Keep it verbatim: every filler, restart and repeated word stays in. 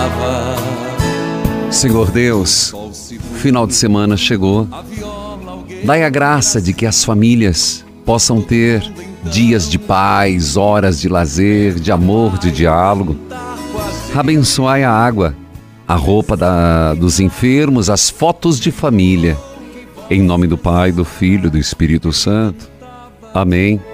Senhor Deus, final de semana chegou. Dai a graça de que as famílias possam ter dias de paz, horas de lazer, de amor, de diálogo. Abençoai a água, a roupa da, dos enfermos, as fotos de família. Em nome do Pai, do Filho e do Espírito Santo. Amém.